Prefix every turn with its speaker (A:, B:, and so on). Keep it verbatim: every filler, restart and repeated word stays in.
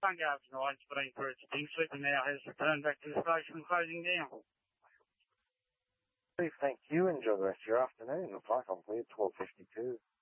A: Sunday afternoon, it's been for its team. Sleeping now has returned back to the station, closing down.
B: Thank you. Enjoy the rest of your afternoon. Looks like I'm clear, twelve fifty-two.